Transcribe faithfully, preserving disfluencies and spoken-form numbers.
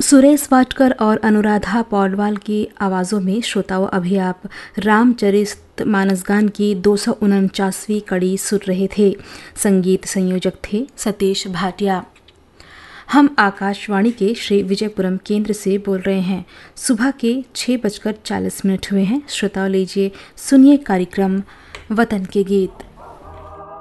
सुरेश वाडकर और अनुराधा पौडवाल की आवाज़ों में श्रोताओं अभी आप रामचरित मानसगान की दो सौ उनचासवीं कड़ी सुन रहे थे। संगीत संयोजक थे सतीश भाटिया। हम आकाशवाणी के श्री विजयपुरम केंद्र से बोल रहे हैं। सुबह के छः बजकर चालीस मिनट हुए हैं। श्रोताओं लीजिए सुनिए कार्यक्रम वतन के गीत।